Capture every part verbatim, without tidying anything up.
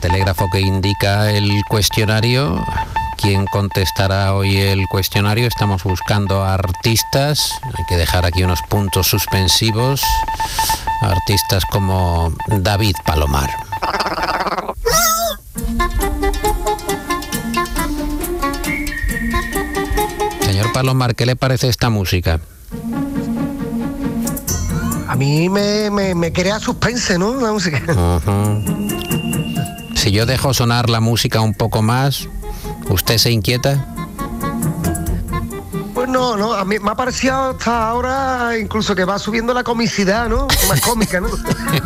telégrafo que indica el cuestionario. ¿Quién contestará hoy el cuestionario? Estamos buscando a artistas. Hay que dejar aquí unos puntos suspensivos. Artistas como David Palomar. Señor Palomar, ¿qué le parece esta música? A mí me, me, me crea suspense, ¿no? La música. Uh-huh. Si yo dejo sonar la música un poco más, ¿usted se inquieta? Pues no, no, a mí me ha parecido hasta ahora incluso que va subiendo la comicidad, ¿no? Más cómica, ¿no?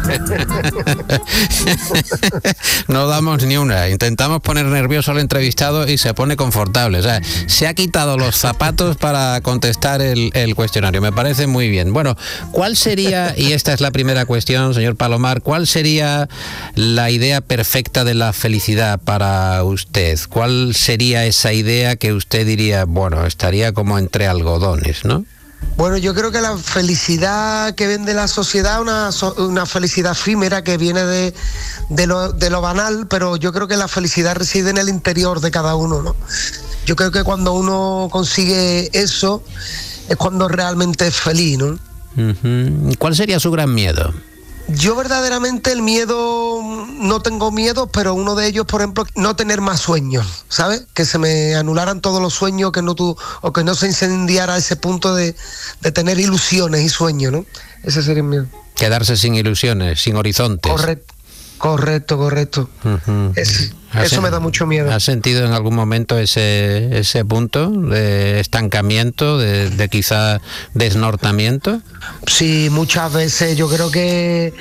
No damos ni una. Intentamos poner nervioso al entrevistado y se pone confortable. O sea, se ha quitado los zapatos para contestar el, el cuestionario. Me parece muy bien. Bueno, ¿cuál sería, y esta es la primera cuestión, señor Palomar, cuál sería la idea perfecta de la felicidad para usted? ¿Cuál sería esa idea que usted diría, bueno, estaría como entre algodones, ¿no? Bueno, yo creo que la felicidad que vende la sociedad, una, una felicidad efímera que viene de, de, lo, de lo banal, pero yo creo que la felicidad reside en el interior de cada uno, ¿no? Yo creo que cuando uno consigue eso, es cuando realmente es feliz, ¿no? Uh-huh. ¿Cuál sería su gran miedo? Yo verdaderamente el miedo, no tengo miedo, pero uno de ellos, por ejemplo, no tener más sueños, ¿sabes? Que se me anularan todos los sueños, que no tu, o que no se incendiara ese punto de, de tener ilusiones y sueños, ¿no? Ese sería el miedo. Quedarse sin ilusiones, sin horizontes. Correcto. Correcto, correcto. Uh-huh. Es, eso me da mucho miedo. ¿Has sentido en algún momento ese, ese punto de estancamiento, de, de quizá desnortamiento? Sí, muchas veces. Yo creo que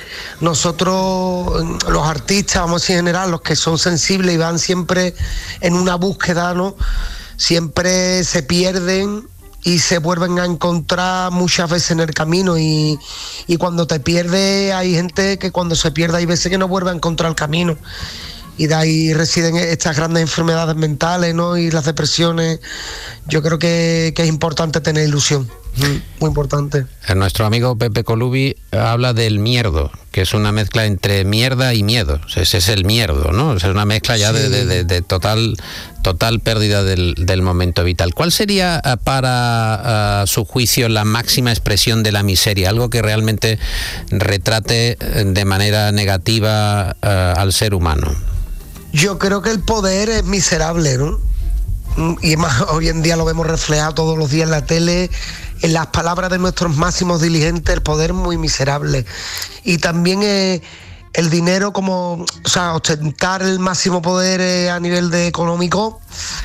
nosotros, los artistas, vamos a decir en general, los que son sensibles y van siempre en una búsqueda, ¿no? Siempre se pierden y se vuelven a encontrar muchas veces en el camino, y, y cuando te pierdes, hay gente que cuando se pierde hay veces que no vuelve a encontrar el camino, y de ahí residen estas grandes enfermedades mentales, ¿no? Y las depresiones. Yo creo que, que es importante tener ilusión, muy importante. Nuestro amigo Pepe Colubi habla del mierdo, que es una mezcla entre mierda y miedo. Ese es el mierdo, ¿no? Es una mezcla ya sí. de, de, de, de total, total pérdida del, del momento vital. ¿Cuál sería para uh, su juicio la máxima expresión de la miseria? Algo que realmente retrate de manera negativa uh, al ser humano. Yo creo que el poder es miserable, ¿no? Y más hoy en día lo vemos reflejado todos los días en la tele, en las palabras de nuestros máximos dirigentes. El poder muy miserable. Y también eh, el dinero, como, o sea, ostentar el máximo poder eh, a nivel de económico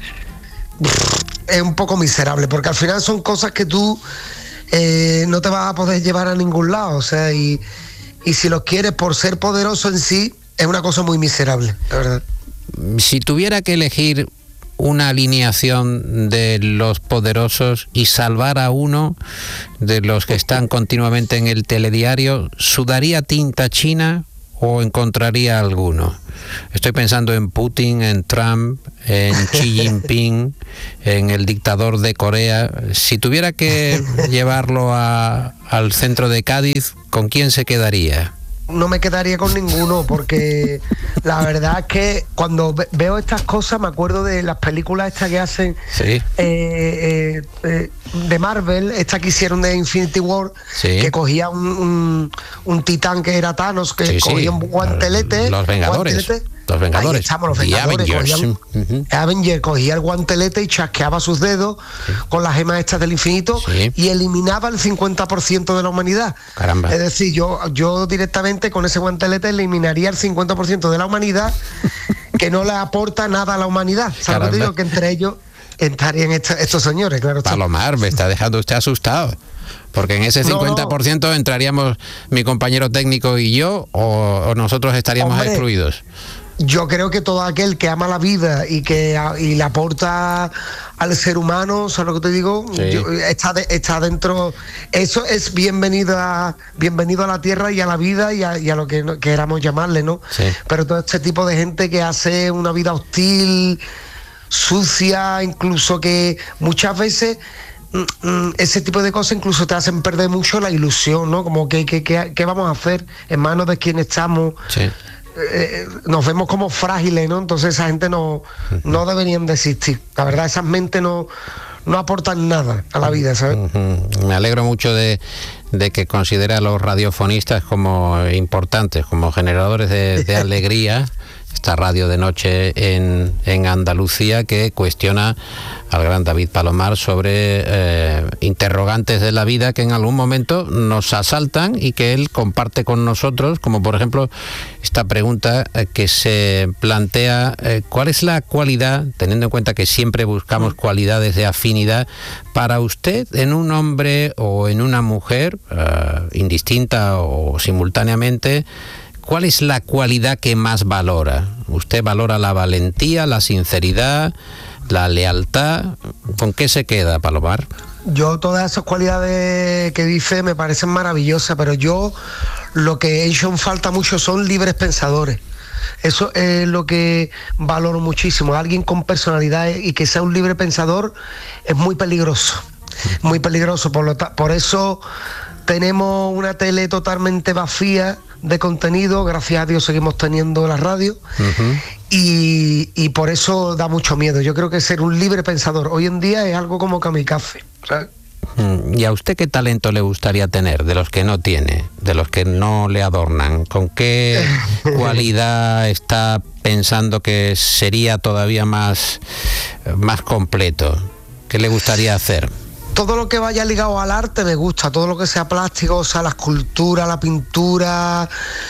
es un poco miserable, porque al final son cosas que tú eh, no te vas a poder llevar a ningún lado, o sea, y, y si los quieres por ser poderoso en sí, es una cosa muy miserable, la verdad. Si tuviera que elegir una alineación de los poderosos y salvar a uno de los que están continuamente en el telediario, ¿sudaría tinta china o encontraría alguno? Estoy pensando en Putin, en Trump, en Xi Jinping, en el dictador de Corea. Si tuviera que llevarlo a, al centro de Cádiz, ¿con quién se quedaría? No me quedaría con ninguno, porque la verdad es que cuando ve- veo estas cosas me acuerdo de las películas estas que hacen sí. eh, eh, eh, de Marvel, esta que hicieron de Infinity War, sí. que cogía un, un, un titán que era Thanos, que sí, cogía sí. un guantelete. Los Vengadores. Guantelete. Los Vengadores. Ahí estamos, los Vengadores. Cogían, uh-huh. Avenger cogía el guantelete y chasqueaba sus dedos sí. con las gemas estas del infinito sí. y eliminaba el cincuenta por ciento de la humanidad. Caramba. Es decir, yo, yo directamente con ese guantelete eliminaría el cincuenta por ciento de la humanidad que no le aporta nada a la humanidad. ¿Sabes lo que digo? Que entre ellos estarían estos, estos señores, claro. Palomar, me está dejando usted asustado. Porque en ese cincuenta por ciento no, no. entraríamos mi compañero técnico y yo, o, o nosotros estaríamos Hombre, excluidos. Yo creo que todo aquel que ama la vida y que y le aporta al ser humano, ¿sabes lo que te digo? Sí. Yo, está, de, está dentro. Eso es bienvenido a, bienvenido a la tierra y a la vida y a, y a lo que no, queramos llamarle, ¿no? Sí. Pero todo este tipo de gente que hace una vida hostil, sucia, incluso que muchas veces ese tipo de cosas incluso te hacen perder mucho la ilusión, ¿no? Como que, que, que, que vamos a hacer, en manos de quién estamos. Sí. eh, nos vemos como frágiles, ¿no? Entonces esa gente no, no deberían de existir. La verdad, esas mentes no, no aportan nada a la vida, ¿sabes? Uh-huh. Me alegro mucho de, de que considere a los radiofonistas como importantes, como generadores de, de alegría. Esta radio de noche en, en Andalucía, que cuestiona al gran David Palomar sobre eh, interrogantes de la vida que en algún momento nos asaltan y que él comparte con nosotros, como por ejemplo esta pregunta eh, que se plantea, eh, ¿cuál es la cualidad, teniendo en cuenta que siempre buscamos cualidades de afinidad, para usted en un hombre o en una mujer, eh, indistinta o simultáneamente? ¿Cuál es la cualidad que más valora? ¿Usted valora la valentía, la sinceridad, la lealtad? ¿Con qué se queda, Palomar? Yo todas esas cualidades que dice me parecen maravillosas, pero yo lo que he hecho en falta mucho son libres pensadores. Eso es lo que valoro muchísimo. Alguien con personalidad y que sea un libre pensador es muy peligroso, muy peligroso. Por, lo ta- por eso tenemos una tele totalmente vacía de contenido, gracias a Dios seguimos teniendo la radio, uh-huh. y, y por eso da mucho miedo. Yo creo que ser un libre pensador hoy en día es algo como kamikaze, ¿sabes? ¿Y a usted qué talento le gustaría tener, de los que no tiene, de los que no le adornan? ¿Con qué cualidad está pensando que sería todavía más, más completo? ¿Qué le gustaría hacer? Todo lo que vaya ligado al arte me gusta, todo lo que sea plástico, o sea, la escultura, la pintura,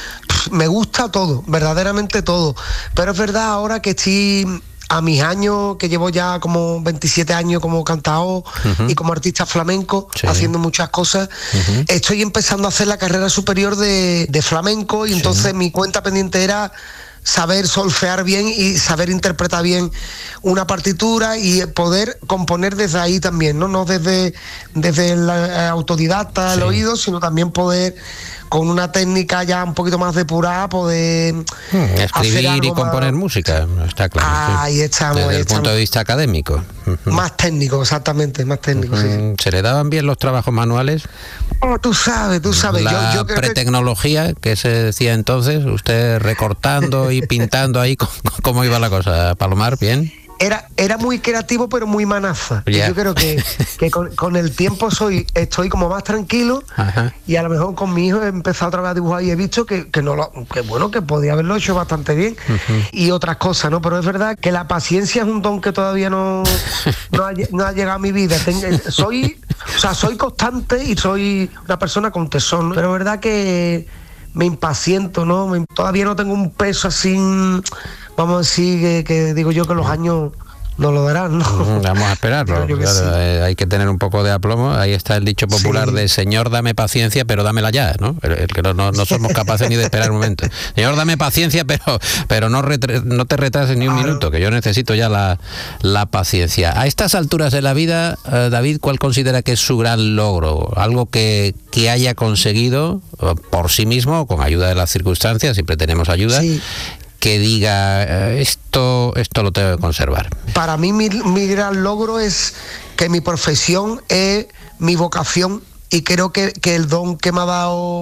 me gusta todo, verdaderamente todo. Pero es verdad, ahora que estoy a mis años, que llevo ya como veintisiete años como cantador, uh-huh. y como artista flamenco, sí. haciendo muchas cosas, uh-huh. estoy empezando a hacer la carrera superior de, de flamenco, y sí. entonces mi cuenta pendiente era saber solfear bien y saber interpretar bien una partitura y poder componer desde ahí también, no, no desde, desde el autodidacta, sí. el oído, sino también poder, con una técnica ya un poquito más depurada, poder hmm, escribir y componer más música, está claro. Ah, sí. Ahí estamos. Desde ahí el estamos. punto de vista académico. Más técnico, exactamente, más técnico. Uh-huh. sí, sí. ¿Se le daban bien los trabajos manuales? Oh, tú sabes, tú sabes. La yo, yo creo pretecnología, que... que se decía entonces, usted recortando y pintando ahí, ¿cómo iba la cosa, Palomar? ¿Bien? Era, era muy creativo, pero muy manaza. Yeah. Yo creo que, que con, con el tiempo soy estoy como más tranquilo. Ajá. Y a lo mejor con mi hijo he empezado otra vez a dibujar y he visto que, que no lo, que bueno, que podía haberlo hecho bastante bien. Uh-huh. Y otras cosas, ¿no? Pero es verdad que la paciencia es un don que todavía no, no, ha, no ha llegado a mi vida. Ten, soy, o sea, soy constante y soy una persona con tesón, ¿no? Pero es verdad que me impaciento, ¿no? Me, todavía no tengo un peso así, vamos a decir, que, que digo yo que los años nos lo darán, ¿no? Vamos a esperarlo. Claro, sí. eh, hay que tener un poco de aplomo. Ahí está el dicho popular sí. de Señor, dame paciencia, pero dámela ya, ¿no? El, el que no, no, no somos capaces ni de esperar un momento. Señor, dame paciencia, pero pero no, retre, no te retrases ni un claro. minuto, que yo necesito ya la, la paciencia. A estas alturas de la vida, eh, David, ¿cuál considera que es su gran logro? Algo que, que haya conseguido por sí mismo, con ayuda de las circunstancias, siempre tenemos ayuda, sí. que diga, esto esto lo tengo que conservar. Para mí mi, mi gran logro es que mi profesión es mi vocación, y creo que, que el don que me ha dado